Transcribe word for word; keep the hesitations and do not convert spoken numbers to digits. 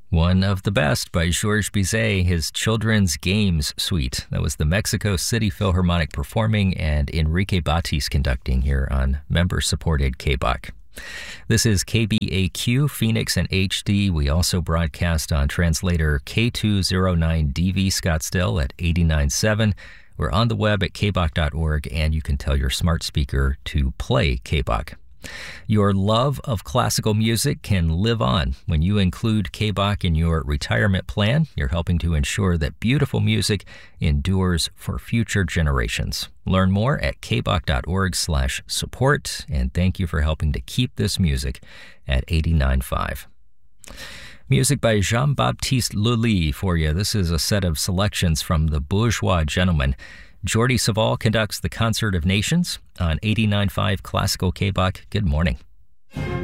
One of the best by Georges Bizet, his Children's Games Suite. That was the Mexico City Philharmonic performing and Enrique Batis conducting here on member-supported K B O C. This is K B A Q, Phoenix and H D. We also broadcast on translator K two oh nine D V Scottsdale at eighty-nine point seven. We're on the web at k b o c dot org, and you can tell your smart speaker to play K B O C. Your love of classical music can live on. When you include K B O C in your retirement plan, you're helping to ensure that beautiful music endures for future generations. Learn more at k b o c dot org slash support, and thank you for helping to keep this music at eighty-nine point five. Music by Jean-Baptiste Lully for you. This is a set of selections from the Bourgeois Gentlemen. Jordi Savall conducts the Concert of Nations on eighty-nine point five Classical K B O C. Good morning.